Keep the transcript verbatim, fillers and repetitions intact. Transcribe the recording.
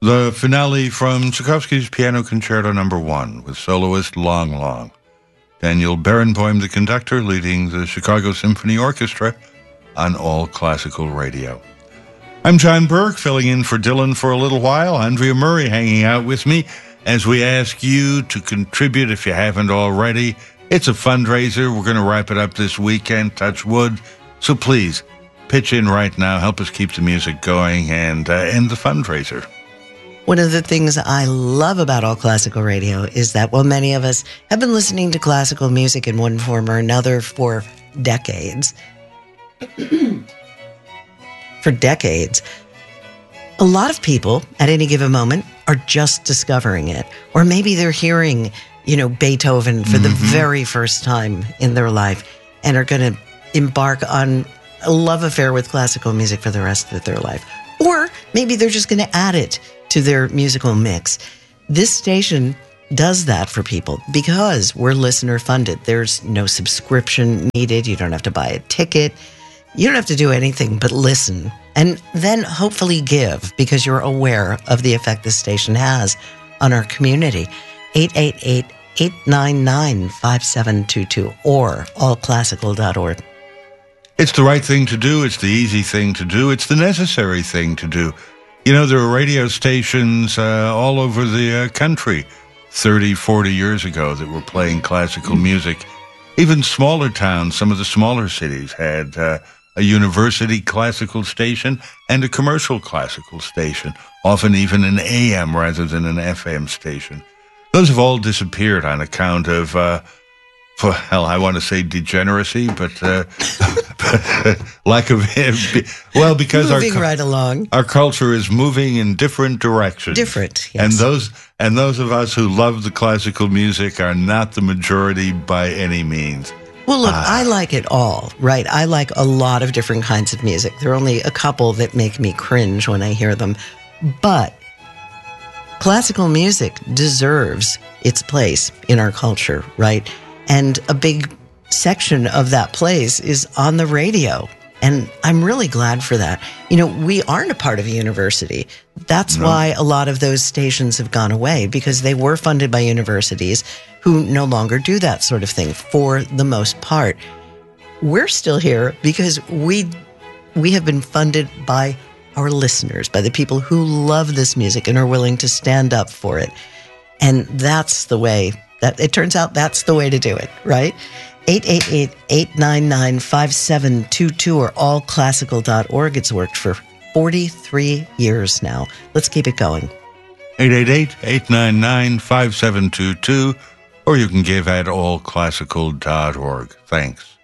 the finale from Tchaikovsky's Piano Concerto Number One with soloist Long Long. Daniel Barenboim, the conductor, leading the Chicago Symphony Orchestra on All Classical Radio. I'm John Burke, filling in for Dylan for a little while. Andrea Murray hanging out with me as we ask you to contribute if you haven't already. It's a fundraiser. We're going to wrap it up this weekend, touch wood. So please, pitch in right now. Help us keep the music going and uh, end the fundraiser. One of the things I love about All Classical Radio is that while many of us have been listening to classical music in one form or another for decades, for decades, a lot of people at any given moment are just discovering it. Or maybe they're hearing, you know, Beethoven for mm-hmm. the very first time in their life and are going to embark on a love affair with classical music for the rest of their life. Or maybe they're just going to add it to their musical mix. This station does that for people because we're listener funded. There's no subscription needed. You don't have to buy a ticket. You don't have to do anything but listen and then hopefully give because you're aware of the effect this station has on our community. eight eight eight, eight nine nine, five seven two two or all classical dot org. It's the right thing to do. It's the easy thing to do. It's the necessary thing to do. You know, there are radio stations uh, all over the uh, country thirty, forty years ago that were playing classical music. Even smaller towns, some of the smaller cities had uh, a university classical station and a commercial classical station, often even an A M rather than an F M station. Those have all disappeared on account of, uh, for, hell, I want to say degeneracy, but, uh, but lack of, well, because moving our, right along. Our culture is moving in different directions. Different, yes. And those, and those of us who love the classical music are not the majority by any means. Well, look, uh, I like it all, right? I like a lot of different kinds of music. There are only a couple that make me cringe when I hear them. But classical music deserves its place in our culture, right? And a big section of that place is on the radio. And I'm really glad for that. You know, we aren't a part of a university. That's no. why a lot of those stations have gone away, because they were funded by universities who no longer do that sort of thing for the most part. We're still here because we we have been funded by our listeners, by the people who love this music and are willing to stand up for it. And that's the way that it turns out that's the way to do it, right? eight eight eight, eight nine nine, five seven two two or all classical dot org. It's worked for forty-three years now. Let's keep it going. eight eight eight, eight nine nine, five seven two two or you can give at all classical dot org. Thanks.